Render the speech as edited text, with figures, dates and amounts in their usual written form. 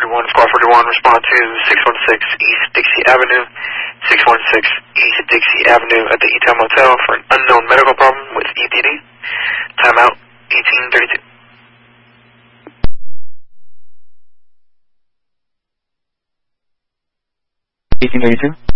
41, Squad 41, respond to 616 East Dixie Avenue, 616 East Dixie Avenue at the E-Town Motel for an unknown medical problem with EPD. Timeout, 1832. 1832?